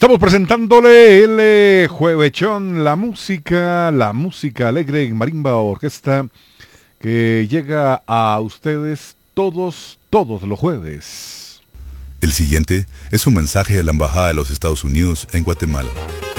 Estamos presentándole el Juevechón, la música alegre en marimba orquesta que llega a ustedes todos los jueves. El siguiente es un mensaje de la Embajada de los Estados Unidos en Guatemala.